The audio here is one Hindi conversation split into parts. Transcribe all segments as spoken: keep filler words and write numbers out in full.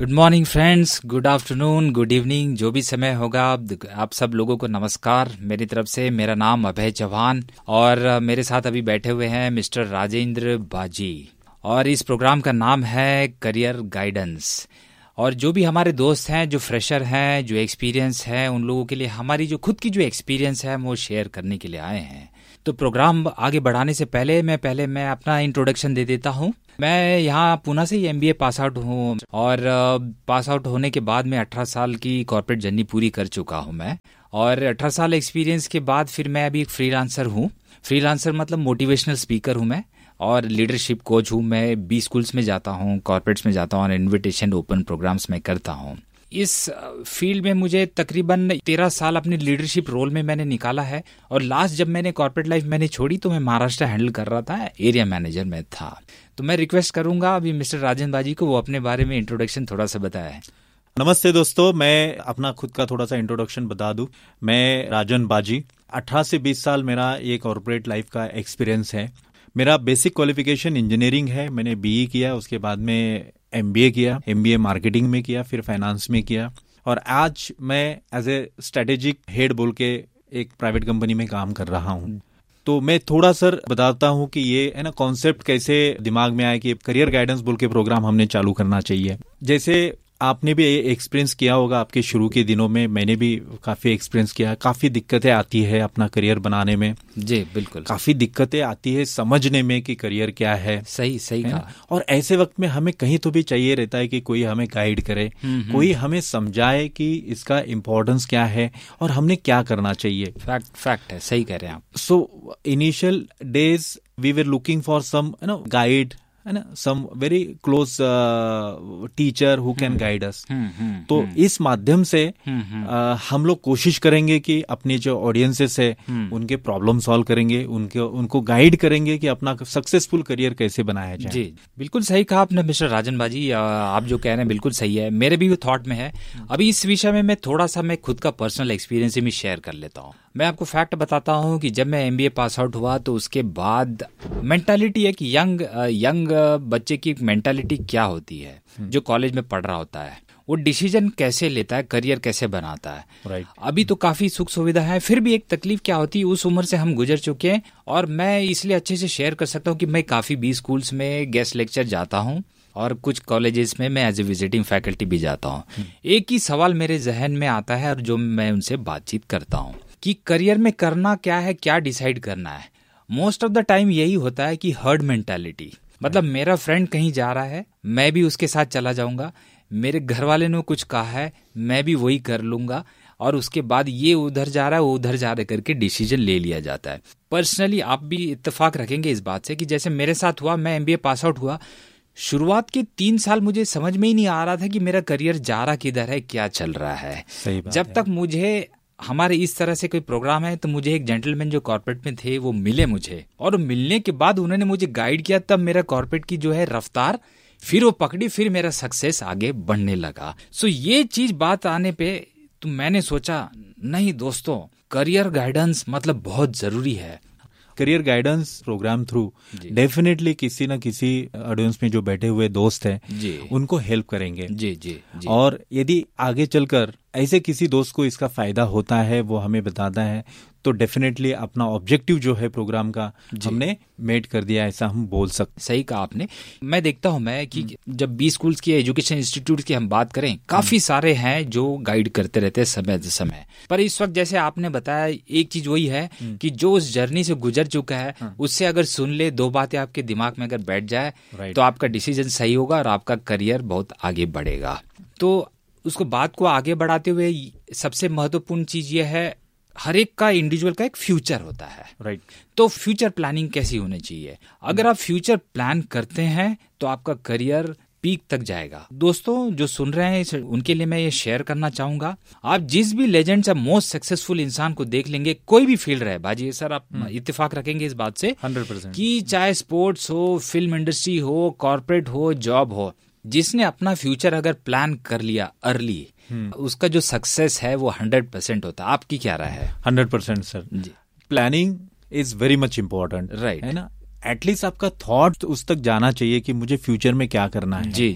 Good morning friends, good afternoon, good evening, जो भी समय होगा आप सब लोगों को नमस्कार मेरी तरफ से। मेरा नाम अभय चौहान और मेरे साथ अभी बैठे हुए हैं मिस्टर राजेंद्र बाजी और इस प्रोग्राम का नाम है करियर गाइडेंस। और जो भी हमारे दोस्त हैं, जो फ्रेशर हैं, जो एक्सपीरियंस है, उन लोगों के लिए हमारी जो खुद की जो एक्सपीरियंस है वो शेयर करने के लिए आए हैं। तो प्रोग्राम आगे बढ़ाने से पहले मैं पहले मैं अपना इंट्रोडक्शन दे देता हूँ। मैं यहाँ पूना से ही एमबीए पास आउट हूँ और पास आउट होने के बाद मैं अठारह साल की कॉर्पोरेट जर्नी पूरी कर चुका हूँ मैं। और अठारह साल एक्सपीरियंस के बाद फिर मैं अभी एक फ्रीलांसर हूँ। फ्रीलांसर मतलब मोटिवेशनल स्पीकर हूँ मैं और लीडरशिप कोच हूँ। मैं बी स्कूल्स में जाता हूँ, कॉर्पोरेट्स में जाता हूँ और इन्विटेशन ओपन प्रोग्राम्स में करता हूँ। इस फील्ड में मुझे तकरीबन तेरह साल अपनी लीडरशिप रोल में मैंने निकाला है और लास्ट जब मैंने कॉर्पोरेट लाइफ मैंने छोड़ी तो मैं महाराष्ट्र हैंडल कर रहा था, एरिया मैनेजर में था। तो मैं रिक्वेस्ट करूंगा अभी मिस्टर राजेंद्र बाजी को वो अपने बारे में इंट्रोडक्शन थोड़ा सा बताएं। नमस्ते दोस्तों, मैं अपना खुद का थोड़ा सा इंट्रोडक्शन बता दूं। मैं राजन बाजी, अठारह से बीस साल मेरा ये कॉर्पोरेट लाइफ का एक्सपीरियंस है। मेरा बेसिक क्वालिफिकेशन इंजीनियरिंग है। मैंने बीई किया, उसके बाद में एमबीए किया, एमबीए मार्केटिंग में किया, फिर फाइनेंस में किया और आज मैं एज ए स्ट्रेटेजिक हेड बोल के एक प्राइवेट कंपनी में काम कर रहा हूँ। तो मैं थोड़ा सर बताता हूँ कि ये है ना कॉन्सेप्ट कैसे दिमाग में आया कि करियर गाइडेंस बोल के प्रोग्राम हमने चालू करना चाहिए। जैसे आपने भी एक्सपीरियंस किया होगा आपके शुरू के दिनों में, मैंने भी काफी एक्सपीरियंस किया। काफी दिक्कतें आती है अपना करियर बनाने में। जी बिल्कुल, काफी दिक्कतें आती है समझने में कि करियर क्या है। सही सही कहा। और ऐसे वक्त में हमें कहीं तो भी चाहिए रहता है कि कोई हमें गाइड करे, कोई हमें समझाए कि इसका इम्पोर्टेंस क्या है और हमने क्या करना चाहिए। फैक्ट फैक्ट है, सही कह रहे हैं आप। So initial days we were looking for some you know guide, है ना, some very close teacher who can guide us. तो इस माध्यम से uh, हम लोग कोशिश करेंगे कि अपनी जो ऑडियंसेस है उनके प्रॉब्लम सॉल्व करेंगे, उनके उनको गाइड करेंगे कि अपना सक्सेसफुल करियर कैसे बनाया जाए। जी बिल्कुल सही कहा आपने मिस्टर राजन बाजी, आप जो कह रहे हैं बिल्कुल सही है, मेरे भी थॉट में है। अभी इस विषय में मैं थोड़ा सा मैं खुद का पर्सनल एक्सपीरियंस भी शेयर कर लेता हूँ। मैं आपको फैक्ट बताता हूँ कि जब मैं एमबीए पास आउट हुआ तो उसके बाद मेंटालिटी है कि यंग यंग बच्चे की मेंटालिटी क्या होती है जो कॉलेज में पढ़ रहा होता है, वो डिसीजन कैसे लेता है, करियर कैसे बनाता है। right. अभी तो काफी सुख सुविधा है, फिर भी एक तकलीफ क्या होती है उस उम्र से हम गुजर चुके हैं। और मैं इसलिए अच्छे से शेयर कर सकता हूँ कि मैं काफी बी स्कूल्स में गेस्ट लेक्चर जाता हूँ और कुछ कॉलेजेस में मैं एज ए विजिटिंग फैकल्टी भी जाता हूँ। एक ही सवाल मेरे जहन में आता है और जो मैं उनसे बातचीत करता हूँ कि करियर में करना क्या है, क्या डिसाइड करना है। मोस्ट ऑफ द टाइम यही होता है कि हर्ड मेंटालिटी, मतलब मेरा फ्रेंड कहीं जा रहा है मैं भी उसके साथ चला जाऊंगा, मेरे घर वाले ने कुछ कहा है मैं भी वही कर लूंगा और उसके बाद ये उधर जा रहा है वो उधर जा रहा है करके डिसीजन ले लिया जाता है। पर्सनली आप भी इत्तेफाक रखेंगे इस बात से कि जैसे मेरे साथ हुआ, मैं एमबीए पास आउट हुआ, शुरुआत के तीन साल मुझे समझ में ही नहीं आ रहा था कि मेरा करियर जा रहा किधर है, क्या चल रहा है। सही बात जब है। तक मुझे हमारे इस तरह से कोई प्रोग्राम है तो मुझे एक जेंटलमैन जो कॉर्पोरेट में थे वो मिले मुझे और मिलने के बाद उन्होंने मुझे गाइड किया, तब मेरा कॉर्पोरेट की जो है रफ्तार फिर वो पकड़ी, फिर मेरा सक्सेस आगे बढ़ने लगा। सो ये चीज बात आने पे तो मैंने सोचा नहीं दोस्तों, करियर गाइडेंस मतलब बहुत जरूरी है। Career guidance programme through definitely किसी न किसी ऑडियंस में जो बैठे हुए दोस्त हैं जी उनको हेल्प करेंगे। जी जी जी। और यदि आगे चलकर ऐसे किसी दोस्त को इसका फायदा होता है, वो हमें बताता है, तो डेफिनेटली अपना ऑब्जेक्टिव जो है प्रोग्राम का हमने मेट कर दिया, ऐसा हम बोल सकते। सही कहा आपने। मैं देखता हूं मैं कि जब बी स्कूल्स की एजुकेशन इंस्टीट्यूट की हम बात करें, काफी सारे हैं जो गाइड करते रहते हैं समय समय पर। इस वक्त जैसे आपने बताया, एक चीज वही है कि जो उस जर्नी से गुजर चुका है उससे अगर सुन ले, दो बातें आपके दिमाग में अगर बैठ जाए तो आपका डिसीजन सही होगा और आपका करियर बहुत आगे बढ़ेगा। तो उसको बात को आगे बढ़ाते हुए सबसे महत्वपूर्ण चीज ये है, हर एक का इंडिविजुअल का एक फ्यूचर होता है। Right right. तो फ्यूचर प्लानिंग कैसी होनी चाहिए? अगर आप फ्यूचर प्लान करते हैं तो आपका करियर पीक तक जाएगा। दोस्तों जो सुन रहे हैं उनके लिए मैं ये शेयर करना चाहूंगा, आप जिस भी लेजेंड्स या मोस्ट सक्सेसफुल इंसान को देख लेंगे, कोई भी फील्ड रहे, बाजी सर आप इत्तेफाक रखेंगे इस बात से हंड्रेड परसेंट कि चाहे स्पोर्ट्स हो, फिल्म इंडस्ट्री हो, कॉर्पोरेट हो, जॉब हो, जिसने अपना फ्यूचर अगर प्लान कर लिया अर्ली, उसका जो सक्सेस है वो हंड्रेड परसेंट होता है। आपकी क्या राय है? Hundred percent sir ji. Planning is very much important, right, है ना। एटलीस्ट आपका थॉट उस तक जाना चाहिए कि मुझे फ्यूचर में क्या करना है। जी जी।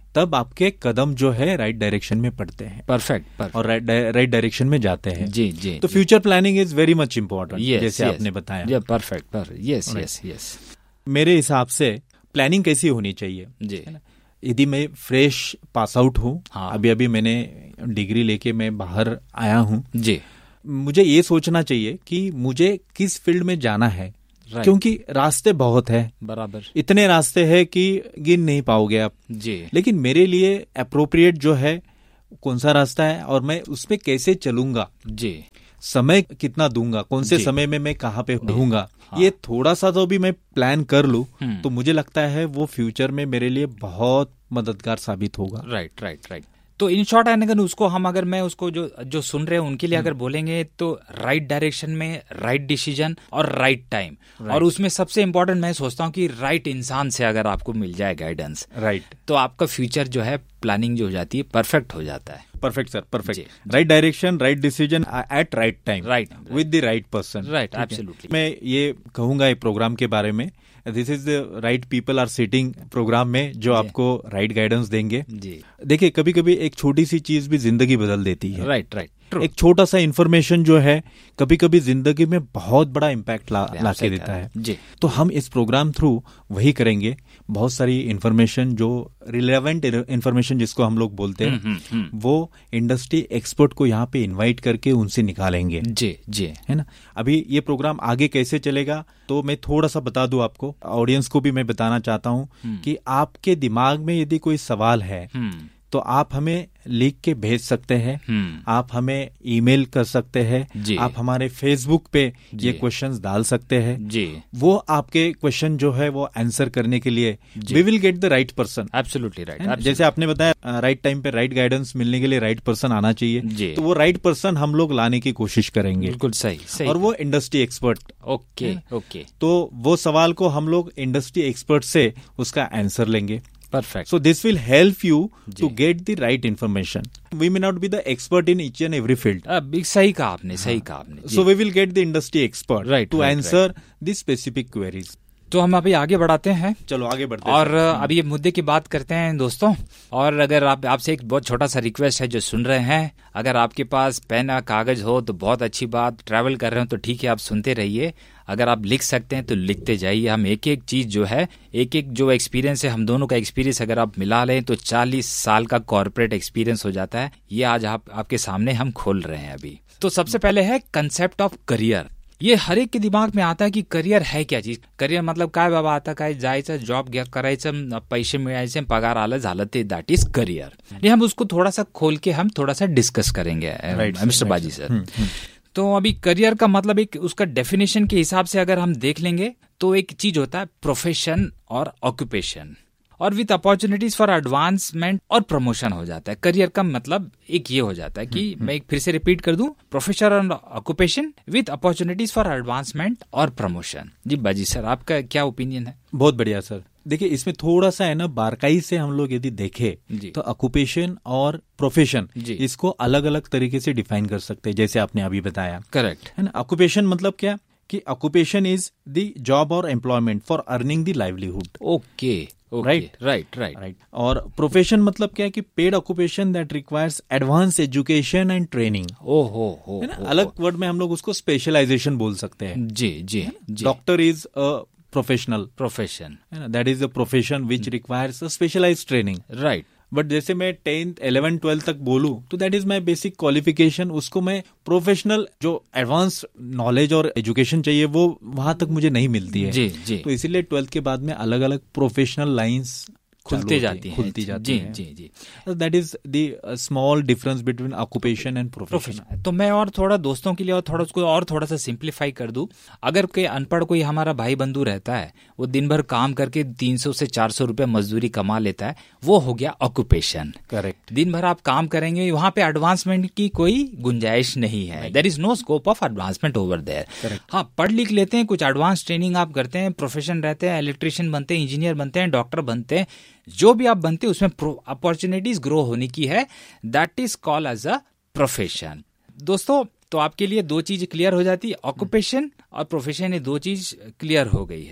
तब आपके कदम जो है राइट डायरेक्शन में पड़ते हैं। परफेक्ट। और राइट राइट डायरेक्शन में जाते हैं। जी जी। तो future planning is very much important, जैसे yes, आपने बताया। परफेक्ट। Yes yes yes. मेरे हिसाब से प्लानिंग कैसी होनी चाहिए जी। यदि मैं फ्रेश पास आउट हूँ, हाँ। अभी अभी मैंने डिग्री लेके मैं बाहर आया हूँ जी, मुझे ये सोचना चाहिए कि मुझे किस फील्ड में जाना है, Right. क्योंकि रास्ते बहुत है, बराबर इतने रास्ते हैं कि गिन नहीं पाओगे आप जी। लेकिन मेरे लिए अप्रोप्रिएट जो है कौन सा रास्ता है और मैं उसमें कैसे चलूंगा जी, समय कितना दूंगा, कौन से जी। समय में मैं कहाँ पे रहूंगा, हाँ। ये थोड़ा सा तो भी मैं प्लान कर लूं हम्म। तो मुझे लगता है वो फ्यूचर में मेरे लिए बहुत मददगार साबित होगा। Right right right. तो इन शॉर्ट अगर उसको हम अगर मैं उसको जो जो सुन रहे हैं उनके लिए अगर बोलेंगे तो राइट डायरेक्शन में राइट डिसीजन और राइट टाइम, और उसमें सबसे इंपॉर्टेंट मैं सोचता हूँ कि राइट इंसान से अगर आपको मिल जाए गाइडेंस, राइट, तो आपका फ्यूचर जो है प्लानिंग जो हो जाती है परफेक्ट हो जाता है। Perfect sir, perfect. Right direction, right decision at right time, right, with the right person. Right, absolutely. मैं ये कहूंगा ये प्रोग्राम के बारे में, this is the right people are sitting programme में जो आपको राइट गाइडेंस देंगे जी। देखिए कभी कभी एक छोटी सी चीज भी जिंदगी बदल देती है। Right right. एक छोटा सा इन्फॉर्मेशन जो है कभी कभी जिंदगी में बहुत बड़ा इम्पैक्ट ला, ला के देता है जी। तो हम इस प्रोग्राम थ्रू वही करेंगे, बहुत सारी इन्फॉर्मेशन जो रिलेवेंट इन्फॉर्मेशन जिसको हम लोग बोलते हैं हुँ, हुँ, हुँ. वो इंडस्ट्री एक्सपर्ट को यहाँ पे इनवाइट करके उनसे निकालेंगे जी जी, है ना। अभी ये प्रोग्राम आगे कैसे चलेगा तो मैं थोड़ा सा बता दूं आपको, ऑडियंस को भी मैं बताना चाहता हूँ कि आपके दिमाग में यदि कोई सवाल है तो आप हमें लिख के भेज सकते हैं, आप हमें ईमेल कर सकते हैं, आप हमारे फेसबुक पे ये क्वेश्चंस डाल सकते हैं जी। वो आपके क्वेश्चन जो है वो आंसर करने के लिए we will get the right person. Absolutely right. जैसे आपने बताया राइट टाइम पे राइट गाइडेंस मिलने के लिए राइट पर्सन आना चाहिए, तो वो राइट पर्सन हम लोग लाने की कोशिश करेंगे। बिल्कुल सही सही। और वो इंडस्ट्री एक्सपर्ट। Okay okay. तो वो सवाल को हम लोग इंडस्ट्री एक्सपर्ट से उसका आंसर लेंगे। Perfect. So this will help you to get the right information. We may not be the expert in each and every field. अब सही कहा आपने, सही कहा आपने। So we will get the industry expert right, to right, answer right. the specific queries. तो हम अभी आगे बढ़ाते हैं। चलो आगे बढ़ते हैं और अभी ये मुद्दे की बात करते हैं दोस्तों। और अगर आप आपसे एक बहुत छोटा सा रिक्वेस्ट है जो सुन रहे हैं, अगर आपके पास पेन या कागज हो तो बहुत अच्छी बात, ट्रैवल कर रहे हो तो ठीक है आप सुनते रहिए, अगर आप लिख सकते हैं तो लिखते जाइए। हम एक एक चीज जो है, एक एक जो एक्सपीरियंस है, हम दोनों का एक्सपीरियंस अगर आप मिला लें तो चालीस साल का कॉर्पोरेट एक्सपीरियंस हो जाता है। ये आज आप आपके सामने हम खोल रहे हैं अभी। तो सबसे पहले है कंसेप्ट ऑफ करियर। ये हर एक के दिमाग में आता है कि करियर है क्या चीज। करियर मतलब काय बाबा, आता काय जायचं, जॉब करायचं, पैसे मिळायचे, पगार आलं झालं, ते दैट इज करियर। ये हम उसको थोड़ा सा खोल के हम थोड़ा सा डिस्कस करेंगे मिस्टर बाजी सर। तो अभी करियर का मतलब एक उसका डेफिनेशन के हिसाब से अगर हम देख लेंगे तो एक चीज होता है प्रोफेशन और ऑक्यूपेशन, और विथ अपॉर्चुनिटीज फॉर एडवांसमेंट और प्रमोशन हो जाता है। करियर का मतलब एक ये हो जाता है कि मैं एक फिर से रिपीट कर दूं, प्रोफेशन और occupation with opportunities for advancement और प्रमोशन। जी बाजी सर, आपका क्या ओपिनियन है? बहुत बढ़िया सर। देखिए इसमें थोड़ा सा है ना, बारकाई से हम लोग यदि देखें तो ऑक्यूपेशन और प्रोफेशन इसको अलग अलग तरीके से डिफाइन कर सकते हैं, जैसे आपने अभी बताया। करेक्ट है ना। ऑक्यूपेशन मतलब क्या कि ऑक्यूपेशन इज द जॉब और employment for earning the livelihood. Okay right right right right. और प्रोफेशन मतलब क्या है कि paid occupation that requires advance education and training. ओ हो हो, अलग वर्ड में हम लोग उसको स्पेशलाइजेशन बोल सकते हैं। जी जी। Doctor is a professional profession, that is a profession which requires a specialised training. Right. But जैसे मैं टेंथ इलेवन ट्वेल्थ तक बोलूं तो that is my basic qualification, उसको मैं प्रोफेशनल जो एडवांस नॉलेज और एजुकेशन चाहिए वो वहां तक मुझे नहीं मिलती है। जी जी। तो इसीलिए ट्वेल्थ के बाद में अलग अलग प्रोफेशनल लाइंस खुलते जाती हैं, खुलती जाती हैं। जी जी। That is the small difference between occupation and profession. तो मैं और थोड़ा दोस्तों के लिए और थोड़ा उसको और थोड़ा सा सिंप्लीफाई कर दूं, अगर कोई अनपढ़ कोई हमारा भाई बंधु रहता है, वो दिन भर काम करके तीन सौ से चार सौ रुपए मजदूरी कमा लेता है, वो हो गया ऑक्यूपेशन। करेक्ट। दिन भर आप काम करेंगे, वहां पे एडवांसमेंट की कोई गुंजाइश नहीं है, there is no scope of advancement over there. हाँ, पढ़ लिख लेते हैं, कुछ एडवांस ट्रेनिंग आप करते हैं, प्रोफेशन रहते हैं, इलेक्ट्रिशियन बनते हैं, इंजीनियर बनते हैं, डॉक्टर बनते हैं, जो भी आप बनते हैं उसमें अपॉर्चुनिटीज ग्रो होने की है, that is called as a profession. दोस्तों तो आपके लिए दो चीज क्लियर हो जाती है, ऑक्यूपेशन और प्रोफेशन, ये दो चीज क्लियर हो गई है।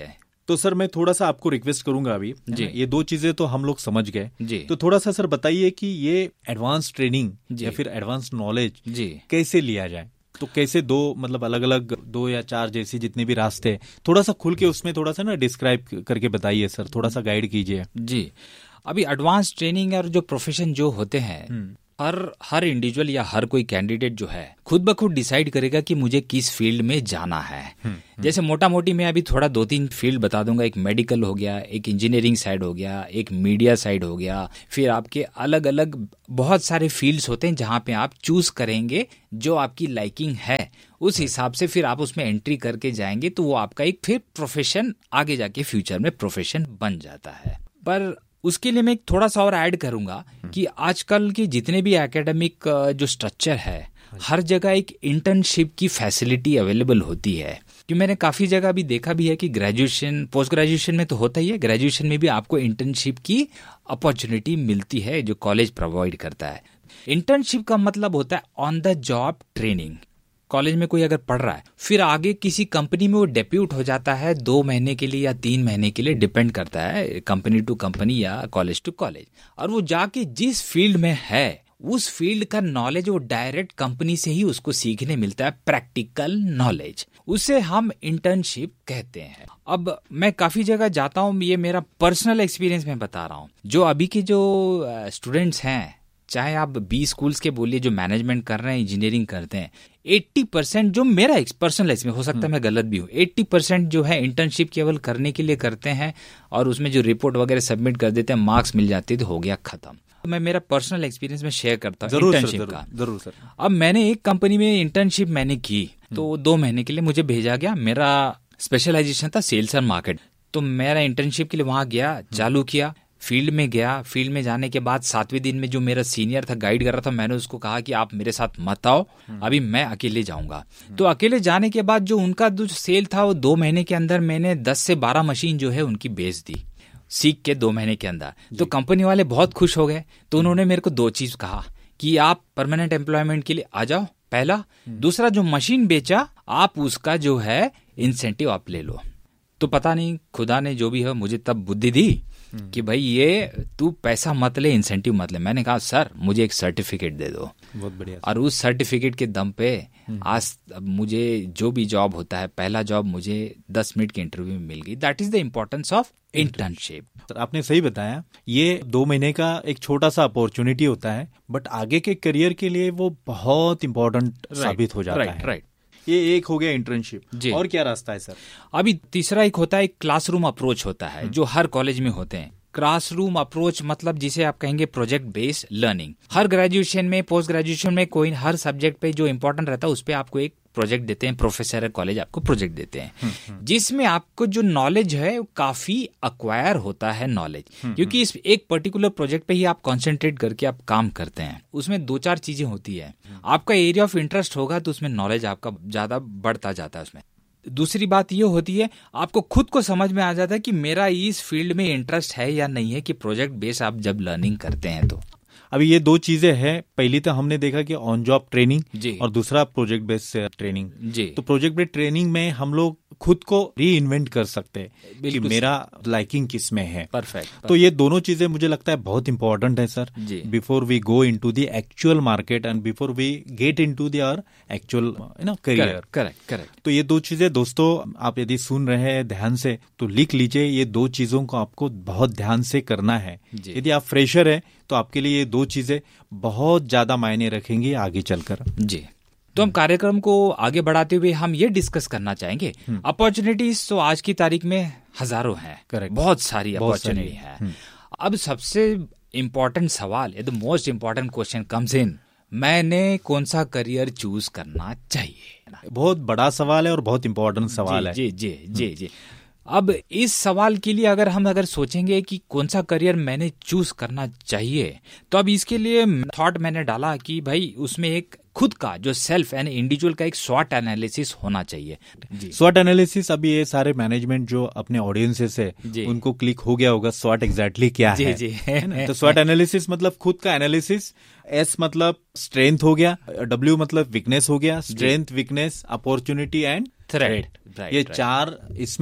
तो सर मैं थोड़ा सा आपको रिक्वेस्ट करूंगा अभी जी, ये दो चीजें तो हम लोग समझ गए जी, तो थोड़ा सा सर बताइए कि ये एडवांस ट्रेनिंग या फिर एडवांस नॉलेज जी कैसे लिया जाए। तो कैसे दो मतलब अलग अलग दो या चार जैसे जितने भी रास्ते, थोड़ा सा खुल के उसमें थोड़ा सा ना डिस्क्राइब करके बताइए सर, थोड़ा सा गाइड कीजिए। जी, अभी एडवांस ट्रेनिंग और जो प्रोफेशन जो होते हैं, हर हर इंडिविजुअल या हर कोई कैंडिडेट जो है खुद ब खुद डिसाइड करेगा कि मुझे किस फील्ड में जाना है। जैसे मोटा मोटी मैं अभी थोड़ा दो तीन फील्ड बता दूंगा। एक मेडिकल हो गया, एक इंजीनियरिंग साइड हो गया, एक मीडिया साइड हो गया, फिर आपके अलग अलग बहुत सारे फील्ड्स होते हैं जहाँ पे आप चूज करेंगे जो आपकी लाइकिंग है, उस हिसाब से फिर आप उसमें एंट्री करके जाएंगे तो वो आपका एक फिर प्रोफेशन आगे जाके फ्यूचर में प्रोफेशन बन जाता है। पर उसके लिए मैं एक थोड़ा सा और ऐड करूंगा कि आजकल के जितने भी एकेडमिक जो स्ट्रक्चर है, हर जगह एक इंटर्नशिप की फैसिलिटी अवेलेबल होती है। कि मैंने काफी जगह भी देखा भी है कि ग्रेजुएशन पोस्ट ग्रेजुएशन में तो होता ही है, ग्रेजुएशन में भी आपको इंटर्नशिप की अपॉर्चुनिटी मिलती है जो कॉलेज प्रोवाइड करता है। इंटर्नशिप का मतलब होता है on the job training. College में कोई अगर पढ़ रहा है, फिर आगे किसी कंपनी में वो डेप्यूट हो जाता है दो महीने के लिए या तीन महीने के लिए, डिपेंड करता है कंपनी टू कंपनी या कॉलेज टू कॉलेज, और वो जाके जिस फील्ड में है उस फील्ड का नॉलेज वो डायरेक्ट कंपनी से ही उसको सीखने मिलता है, प्रैक्टिकल नॉलेज, उसे हम इंटर्नशिप कहते हैं। अब मैं काफी जगह जाता हूँ, ये मेरा पर्सनल एक्सपीरियंस मैं बता रहा हूँ। जो अभी के जो स्टूडेंट्स हैं, चाहे आप बी स्कूल्स के बोलिए जो मैनेजमेंट कर रहे हैं, इंजीनियरिंग करते हैं, अस्सी परसेंट जो मेरा पर्सनल एक्सपीरियंस, हो सकता है मैं गलत भी हूँ, अस्सी परसेंट जो है इंटर्नशिप केवल करने के लिए करते हैं और उसमें जो रिपोर्ट वगैरह सबमिट कर देते हैं, मार्क्स मिल जाते हैं तो हो गया खत्म। मैं मेरा पर्सनल एक्सपीरियंस में शेयर करता हूँ इंटर्नशिप का। जरूर सर। अब मैंने एक कंपनी में इंटर्नशिप मैंने की तो दो महीने के लिए मुझे भेजा गया। मेरा स्पेशलाइजेशन था सेल्स एंड मार्केट, तो मेरा इंटर्नशिप के लिए वहां गया, चालू किया, फील्ड में गया। फील्ड में जाने के बाद सातवें दिन में जो मेरा सीनियर था, गाइड कर रहा था, मैंने उसको कहा कि आप मेरे साथ मत आओ, अभी मैं अकेले जाऊंगा। तो अकेले जाने के बाद जो उनका जो सेल था वो दो महीने के अंदर मैंने दस से बारह मशीन जो है उनकी बेच दी, सीख के दो महीने के अंदर। तो कंपनी वाले बहुत खुश हो गए। तो उन्होंने मेरे को दो चीज कहा कि आप परमानेंट एम्प्लॉयमेंट के लिए आ जाओ, पहला। दूसरा, जो मशीन बेचा आप उसका जो है इंसेंटिव आप ले लो। तो पता नहीं खुदा ने जो भी है मुझे तब बुद्धि दी कि भाई ये तू पैसा मत ले, इंसेंटिव मत ले। मैंने कहा सर मुझे एक सर्टिफिकेट दे दो। बहुत बढ़िया। और उस सर्टिफिकेट के दम पे आज मुझे जो भी जॉब होता है, पहला जॉब मुझे दस मिनट के इंटरव्यू में मिल गई। That is the importance of internship. Sir आपने सही बताया, ये दो महीने का एक छोटा सा अपॉर्चुनिटी होता है, बट आगे के करियर के लिए वो बहुत इंपॉर्टेंट साबित हो जाता है। राइट। ये एक हो गया इंटर्नशिप। और क्या रास्ता है सर? अभी तीसरा एक होता है, एक क्लासरूम अप्रोच होता है जो हर कॉलेज में होते हैं। क्लासरूम अप्रोच मतलब जिसे आप कहेंगे प्रोजेक्ट बेस्ड लर्निंग। हर ग्रेजुएशन में, पोस्ट ग्रेजुएशन में कोई हर सब्जेक्ट पे जो इंपॉर्टेंट रहता है उस पे आपको एक प्रोजेक्ट देते हैं, प्रोफेसर है कॉलेज आपको प्रोजेक्ट देते हैं, जिसमें आपको जो नॉलेज है वो काफी अक्वायर होता है नॉलेज, क्योंकि इस एक पर्टिकुलर प्रोजेक्ट पे ही आप कंसंट्रेट करके आप काम करते हैं। उसमें दो चार चीजें होती है, आपका एरिया ऑफ इंटरेस्ट होगा तो उसमें नॉलेज आपका ज्यादा बढ़ता जाता है उसमें। दूसरी बात ये होती है, आपको खुद को समझ में आ जाता है कि मेरा इस फील्ड में इंटरेस्ट है या नहीं है, कि प्रोजेक्ट बेस आप जब लर्निंग करते हैं तो। अभी ये दो चीजें हैं, पहली तो हमने देखा कि ऑन जॉब ट्रेनिंग और दूसरा प्रोजेक्ट बेस्ड ट्रेनिंग जी। तो प्रोजेक्ट बेस्ड ट्रेनिंग में हम लोग खुद को री इन्वेंट कर सकते हैं कि मेरा लाइकिंग किस में है। परफेक्ट। तो ये दोनों चीजें मुझे लगता है बहुत इंपॉर्टेंट है sir, before we go into the actual market and before we get into the our actual you know career. Correct correct. तो ये दो चीजें दोस्तों आप यदि सुन रहे हैं ध्यान से तो लिख लीजिए, ये दो चीजों को आपको बहुत ध्यान से करना है। यदि आप फ्रेशर है तो आपके लिए ये दो चीजें बहुत ज्यादा मायने रखेंगी आगे चलकर जी। तो हम कार्यक्रम को आगे बढ़ाते हुए हम ये डिस्कस करना चाहेंगे, अपॉर्चुनिटीज तो आज की तारीख में हजारों हैं, बहुत सारी अपॉर्चुनिटी है। अब सबसे इम्पोर्टेंट सवाल, the most important question comes in, मैंने कौन सा करियर चूज करना चाहिए? बहुत बड़ा सवाल है और बहुत इम्पोर्टेंट सवाल है। जी जी जी जी। अब इस सवाल के लिए अगर हम अगर सोचेंगे कि कौन सा करियर मैंने चूज करना चाहिए, तो अब इसके लिए थॉट मैंने डाला कि भाई उसमें एक खुद का जो सेल्फ एंड इंडिविजुअल का एक स्वॉट एनालिसिस होना चाहिए। स्वॉट एनालिसिस, अभी ये सारे मैनेजमेंट जो अपने ऑडियंसेस है उनको क्लिक हो गया होगा स्वॉट एग्जैक्टली क्या जी, है जी। तो स्वॉट एनालिसिस मतलब खुद का एनालिसिस। एस मतलब स्ट्रेंथ हो गया, डब्ल्यू मतलब वीकनेस हो गया, strength, weakness, opportunity and threat. ये चार इसमें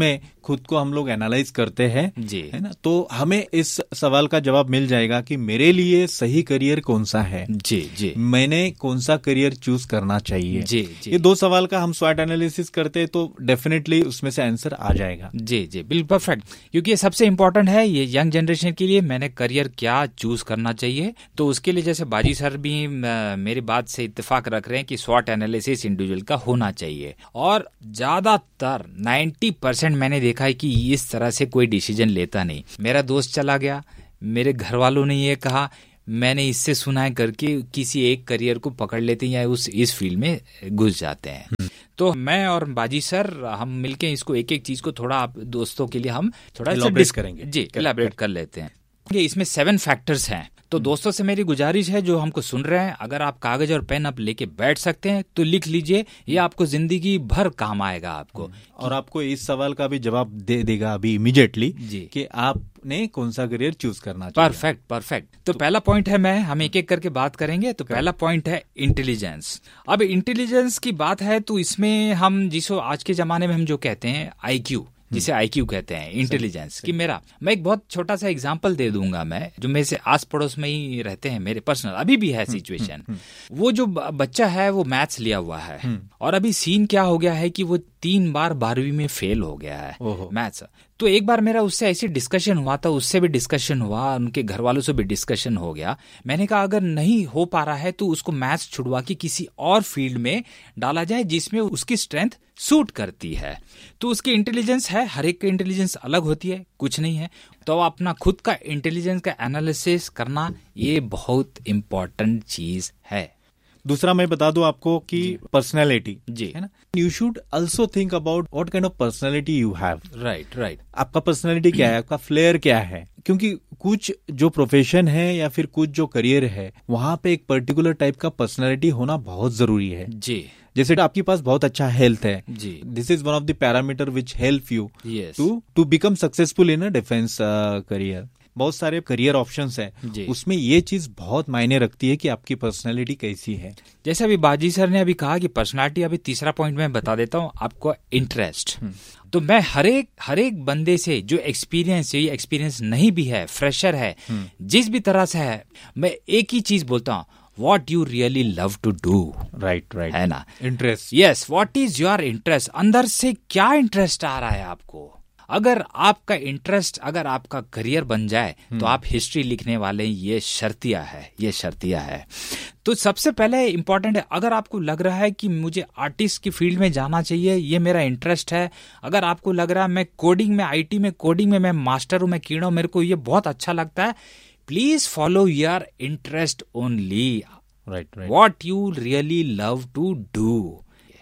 खुद को हम लोग एनालाइज करते हैं जी, है ना, तो हमें इस सवाल का जवाब मिल जाएगा कि मेरे लिए सही करियर कौन सा है, जी जी, मैंने कौन सा करियर चूज करना चाहिए। जी जी, ये दो सवाल का हम स्वॉट एनालिसिस करते हैं तो डेफिनेटली उसमें से आंसर आ जाएगा। जी जी, बिल्कुल परफेक्ट, क्योंकि ये सबसे इंपॉर्टेंट है ये यंग जनरेशन के लिए, मैंने करियर क्या चूज करना चाहिए। तो उसके लिए जैसे बाजी सर भी आ, मेरी बात से इत्तेफाक रख रहे हैं कि स्वॉट एनालिसिस इंडिविजुअल का होना चाहिए। और ज्यादातर नब्बे परसेंट मैंने देखा है कि इस तरह से कोई डिसीजन लेता नहीं। मेरा दोस्त चला गया, मेरे घर वालों ने ये कहा, मैंने इससे सुना है करके किसी एक करियर को पकड़ लेते हैं या उस इस फील्ड में घुस जाते हैं। तो मैं और बाजी सर हम मिलके इसको एक एक चीज को थोड़ा आप दोस्तों के लिए हम थोड़ा elaborate करेंगे। जी, इलैबोरेट कर लेते हैं। ये इसमें सेवन फैक्टर्स हैं। तो दोस्तों से मेरी गुजारिश है जो हमको सुन रहे हैं, अगर आप कागज और पेन आप लेके बैठ सकते हैं तो लिख लीजिए, ये आपको जिंदगी भर काम आएगा आपको। और आपको इस सवाल का भी जवाब दे देगा अभी इमीडिएटली जी कि आपने कौन सा करियर चूज करना चाहिए। Perfect perfect. तो, तो पहला पॉइंट है, मैं हम एक एक करके बात करेंगे। तो पहला पॉइंट है इंटेलिजेंस। अब इंटेलिजेंस की बात है तो इसमें हम जिसको आज के जमाने में हम जो कहते हैं आई क्यू, जिसे आई क्यू कहते हैं, इंटेलिजेंस कि मेरा, मैं एक बहुत छोटा सा एग्जांपल दे दूंगा, मैं जो मेरे से आस पड़ोस में ही रहते हैं, मेरे पर्सनल अभी भी है सिचुएशन। वो जो बच्चा है वो मैथ्स लिया हुआ है और अभी सीन क्या हो गया है कि वो तीन बार बारहवीं में फेल हो गया है मैथ्स। तो एक बार मेरा उससे ऐसी डिस्कशन हुआ था, उससे भी डिस्कशन हुआ, उनके घर वालों से भी डिस्कशन हो गया। मैंने कहा अगर नहीं हो पा रहा है तो उसको मैथ्स छुड़वा के किसी और फील्ड में डाला जाए जिसमें उसकी स्ट्रेंथ सूट करती है। तो उसकी इंटेलिजेंस है, हर एक की इंटेलिजेंस अलग होती है, कुछ नहीं है। तो अपना खुद का इंटेलिजेंस का एनालिसिस करना ये बहुत इंपॉर्टेंट चीज है। दूसरा मैं बता दूं आपको कि पर्सनैलिटी, जी है ना, you should also think about what kind of personality you have. Right right, आपका पर्सनैलिटी क्या है, आपका फ्लेयर क्या है, क्योंकि कुछ जो प्रोफेशन है या फिर कुछ जो करियर है वहां पे एक पर्टिकुलर टाइप का पर्सनैलिटी होना बहुत जरूरी है। जी, जैसे आपके पास बहुत अच्छा हेल्थ है, जी, this is one of the parameter which help you Yes. To to become successful in a defence career. बहुत सारे करियर ऑप्शंस जी। है, उसमें ये चीज बहुत मायने रखती है कि आपकी पर्सनैलिटी कैसी है। जैसे अभी बाजी सर ने अभी कहा कि पर्सनालिटी, अभी तीसरा पॉइंट मैं बता देता हूँ आपको, इंटरेस्ट। तो मैं हर एक हर एक बंदे से जो एक्सपीरियंस, ये एक्सपीरियंस नहीं भी है, फ्रेशर है, जिस भी तरह से है, मैं एक ही चीज बोलता हूँ, what you really love to do. Right right, है ना, interest. Yes, what is your interest, अंदर से क्या इंटरेस्ट आ रहा है आपको। अगर आपका इंटरेस्ट, अगर आपका करियर बन जाए तो आप हिस्ट्री लिखने वाले, ये शर्तिया है, ये शर्तिया है। तो सबसे पहले इंपॉर्टेंट है, अगर आपको लग रहा है कि मुझे आर्टिस्ट की फील्ड में जाना चाहिए, ये मेरा इंटरेस्ट है, अगर आपको लग रहा है मैं कोडिंग में, आईटी में, कोडिंग में मैं मास्टर हूं, मैं कीड़ा हूं, मेरे को ये बहुत अच्छा लगता है, please follow your interest only, right right, what you really love to do.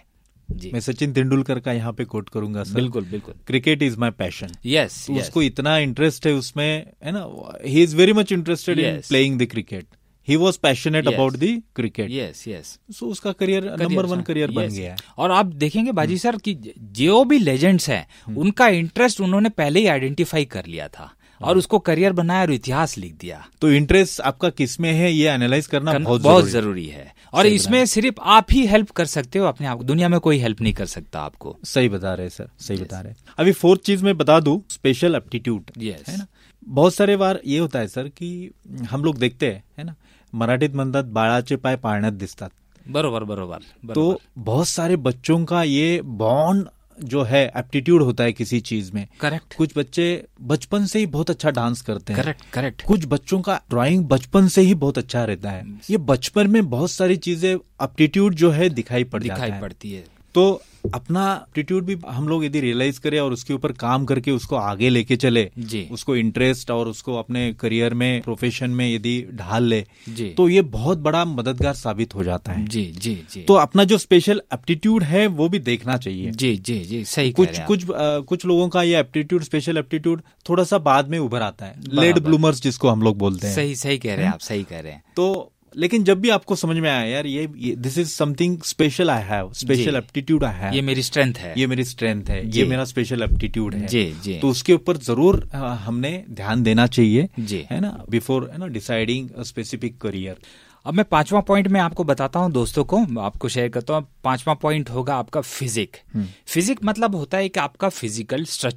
जी, मैं सचिन तेंदुलकर का यहाँ पे कोट करूंगा सर, बिल्कुल बिल्कुल, cricket is my passion. Yes, उसको इतना इंटरेस्ट है उसमें, है ना, he is very much interested in playing the cricket, he was passionate about the cricket. Yes yes, सो उसका करियर नंबर वन करियर बन गया है। और आप देखेंगे बाजी सर कि जो भी लेजेंड्स हैं, उनका इंटरेस्ट उन्होंने पहले ही आइडेंटिफाई कर लिया था और उसको करियर बनाया और इतिहास लिख दिया। तो इंटरेस्ट आपका किस में है ये एनालाइज करना कर, बहुत, बहुत जरूरी, जरूरी है। और इसमें सिर्फ आप ही हेल्प कर सकते हो अपने आप को, दुनिया में कोई हेल्प नहीं कर सकता आपको। सही बता रहे सर, सही बता रहे। अभी फोर्थ चीज मैं बता दूं, स्पेशल एप्टीट्यूड, है ना। बहुत सारे बार ये होता है सर कि हम लोग देखते हैं, है ना, मराठीत म्हणतात बाळाचे पाय पाळण्यात दिसतात। बरोबर बरोबर, बरोबर। तो बहुत सारे बच्चों का ये बॉन्ड जो है, एप्टीट्यूड होता है किसी चीज में। करेक्ट। कुछ बच्चे बचपन से ही बहुत अच्छा डांस करते हैं। Correct correct. कुछ बच्चों का ड्राइंग बचपन से ही बहुत अच्छा रहता है। ये बचपन में बहुत सारी चीजें, एप्टीट्यूड जो है दिखाई पड़ जाता है, दिखाई पड़ती है। तो अपना एप्टीट्यूड भी हम लोग यदि रियलाइज करें और उसके ऊपर काम करके उसको आगे लेके चले, जी, उसको इंटरेस्ट और उसको अपने करियर में, प्रोफेशन में यदि ढाल ले, जी, तो ये बहुत बड़ा मददगार साबित हो जाता है। जी जी जी। तो अपना जो स्पेशल एप्टीट्यूड है वो भी देखना चाहिए। जी जी जी, सही। कुछ कुछ आ, कुछ लोगों का ये एप्टीट्यूड, स्पेशल एप्टीट्यूड थोड़ा सा बाद में उभर आता है, लेट ब्लूमर्स जिसको हम लोग बोलते हैं। सही सही कह रहे हैं आप, सही कह रहे हैं। तो लेकिन जब भी आपको समझ में आया यार ये this is something special I have, special aptitude I have, ये मेरी स्ट्रेंथ है, ये मेरी स्ट्रेंथ है, ये मेरा स्पेशल एप्टीट्यूड है, जी जी, तो उसके ऊपर जरूर हमने ध्यान देना चाहिए, जी, है ना, बिफोर, है ना, डिसाइडिंग अ स्पेसिफिक करियर। अब मैं पांचवा पॉइंट में आपको बताता हूं, दोस्तों को आपको शेयर करता हूं। पांचवा पॉइंट होगा आपका फिजिक। फिजिक मतलब होता है कि आपका फिजिकल स्ट्रक्चर,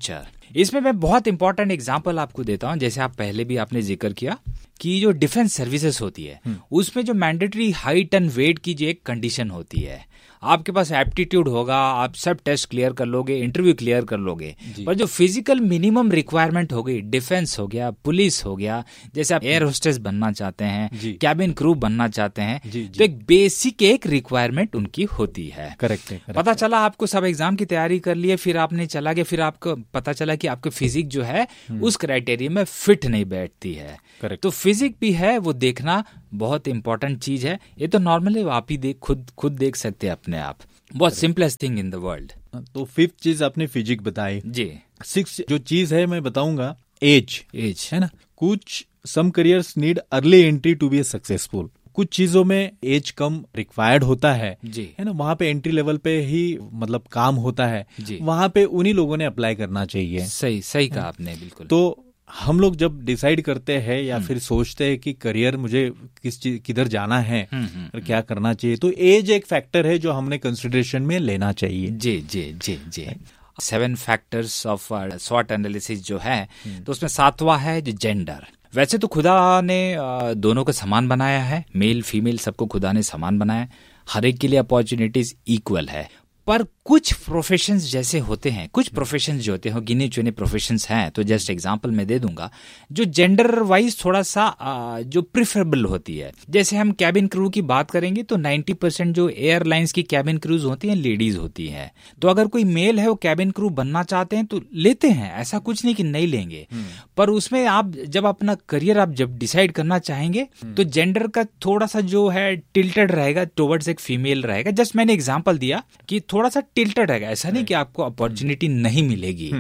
इसमें मैं बहुत इंपॉर्टेंट एग्जांपल आपको देता हूं। जैसे आप पहले भी आपने जिक्र किया कि जो डिफेंस सर्विसेज होती है उसमें जो मैंडेटरी हाइट एंड वेट की जो एक कंडीशन होती है, आपके पास एप्टीट्यूड होगा, आप सब टेस्ट क्लियर कर लोगे, इंटरव्यू क्लियर कर लोगे, पर जो फिजिकल मिनिमम रिक्वायरमेंट हो गई, डिफेंस हो गया, पुलिस हो गया, जैसे आप एयर होस्टेस बनना चाहते हैं, कैबिन क्रू बनना चाहते हैं, तो एक बेसिक एक रिक्वायरमेंट उनकी होती है। करेक्ट है। पता चला आपको सब एग्जाम की तैयारी कर लिए, फिर आपने चला गया, फिर आपको पता चला कि आपके फिजिक जो है उस क्राइटेरिया में फिट नहीं बैठती है। Correct. तो फिजिक भी है वो देखना बहुत इंपॉर्टेंट चीज है। ये तो नॉर्मली आप ही देख खुद खुद देख सकते हैं अपने आप, बहुत simplest thing in the world. तो फिफ्थ चीज आपने फिजिक बताई जी। सिक्स जो चीज है मैं बताऊंगा, एज एज है ना। कुछ सम careers need early entry to be successful. कुछ चीजों में एज कम रिक्वायर्ड होता है जी, है ना, वहां पे एंट्री लेवल पे ही मतलब काम होता है जी, वहां पे उन्हीं लोगों ने अप्लाई करना चाहिए। सही सही कहा आपने, बिल्कुल। तो हम लोग जब डिसाइड करते हैं या फिर सोचते हैं कि करियर मुझे किस चीज किधर जाना है और क्या करना चाहिए, तो एज एक फैक्टर है जो हमने कंसिडरेशन में लेना चाहिए। जी जी जी जी सेवन फैक्टर्स ऑफ स्वॉट एनालिसिस जो है, तो उसमें सातवां है जो जेंडर। वैसे तो खुदा ने दोनों को समान बनाया है, मेल फीमेल सबको खुदा ने समान बनाया है, हर एक के लिए अपॉर्चुनिटीज इक्वल है। पर कुछ प्रोफेशंस जैसे होते हैं, कुछ प्रोफेशंस जो होते हैं गिने चुने प्रोफेशंस हैं, तो जस्ट एग्जांपल मैं दे दूंगा जो जेंडर वाइज थोड़ा सा आ, जो प्रिफरेबल होती है। जैसे हम कैबिन क्रू की बात करेंगे तो नब्बे परसेंट जो एयरलाइंस की कैबिन क्रूज होती हैं लेडीज होती हैं। तो अगर कोई मेल है वो कैबिन क्रू बनना चाहते हैं तो लेते हैं, ऐसा कुछ नहीं कि नहीं लेंगे। पर उसमें आप जब अपना करियर आप जब डिसाइड करना चाहेंगे तो जेंडर का थोड़ा सा जो है टिल्टेड रहेगा टुवर्ड्स एक फीमेल रहेगा। जस्ट मैंने एग्जाम्पल दिया कि थोड़ा सा टिल्टेड रहेगा, ऐसा नहीं कि आपको अपॉर्चुनिटी नहीं मिलेगी।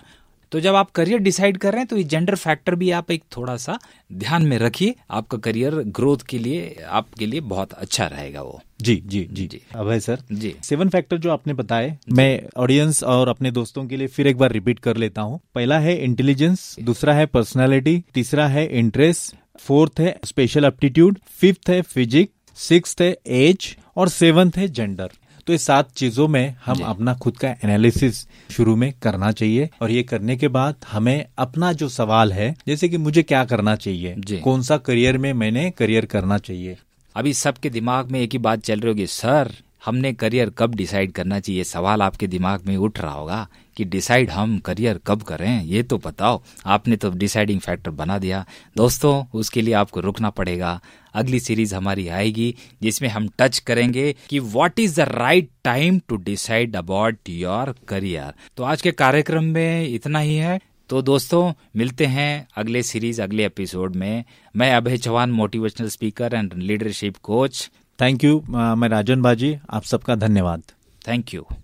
तो जब आप करियर डिसाइड कर रहे हैं तो ये जेंडर फैक्टर भी आप एक थोड़ा सा ध्यान में रखिए, आपका करियर ग्रोथ के लिए आपके लिए बहुत अच्छा रहेगा वो। जी जी जी जी अभय सर जी सेवन फैक्टर जो आपने बताए, मैं ऑडियंस और अपने दोस्तों के लिए फिर एक बार रिपीट कर लेता हूँ। पहला है इंटेलिजेंस, दूसरा है पर्सनालिटी, तीसरा है इंटरेस्ट, फोर्थ है स्पेशल एप्टीट्यूड, फिफ्थ है फिजिक, सिक्स्थ है एज और सेवंथ है जेंडर। तो इस सात चीजों में हम अपना खुद का एनालिसिस शुरू में करना चाहिए और ये करने के बाद हमें अपना जो सवाल है, जैसे कि मुझे क्या करना चाहिए, कौन सा करियर में मैंने करियर करना चाहिए। अभी सबके दिमाग में एक ही बात चल रही होगी, सर हमने करियर कब डिसाइड करना चाहिए। सवाल आपके दिमाग में उठ रहा होगा कि डिसाइड हम करियर कब करें, ये तो बताओ। आपने तो डिसाइडिंग फैक्टर बना दिया। दोस्तों उसके लिए आपको रुकना पड़ेगा। अगली सीरीज हमारी आएगी जिसमें हम टच करेंगे कि what is the right time to decide about your career. तो आज के कार्यक्रम में इतना ही है। तो दोस्तों मिलते हैं अगले सीरीज अगले एपिसोड में। मैं अभय Chauhan, motivational speaker and leadership coach. Thank you. मैं राजन बाजी, आप सबका धन्यवाद। Thank you.